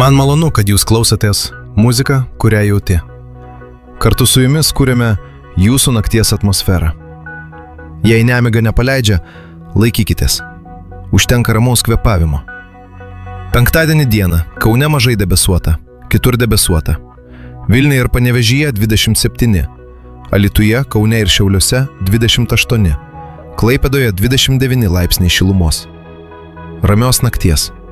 Man malonu, kad jūs klausotės muziką, kurią jauti. Kartu su jumis kūrėme jūsų nakties atmosferą. Jei nemiga nepaleidžia, laikykitės. Užtenka ramaus kvėpavimo. Penktadienį dieną Kaune mažai debesuota, kitur debesuota. Vilniuje ir Panevėžyje 27, Alytuje, Kaune ir Šiauliuose 28, Klaipėdoje 29 laipsniai šilumos. Ramios nakties.